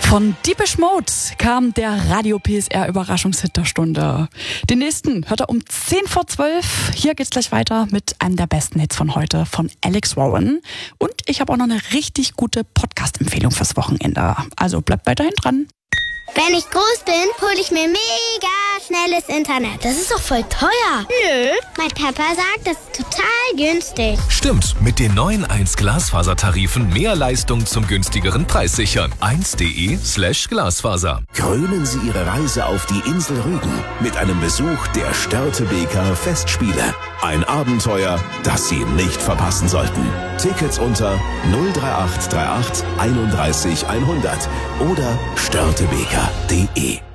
Von Deepish Mode kam der Radio PSR Überraschungshit der Stunde. Den nächsten hört er um 10:12. Hier geht's gleich weiter mit einem der besten Hits von heute von Alex Warren. Und ich habe auch noch eine richtig gute Podcast-Empfehlung fürs Wochenende. Also bleibt weiterhin dran. Wenn ich groß bin, hole ich mir mega schnelles Internet. Das ist doch voll teuer. Nö, mein Papa sagt, das ist total günstig. Stimmt, mit den neuen 1 Glasfasertarifen mehr Leistung zum günstigeren Preis sichern. 1.de/Glasfaser. Krönen Sie Ihre Reise auf die Insel Rügen mit einem Besuch der Störtebeker Festspiele. Ein Abenteuer, das Sie nicht verpassen sollten. Tickets unter 03838 31 100 oder störtebeker.de.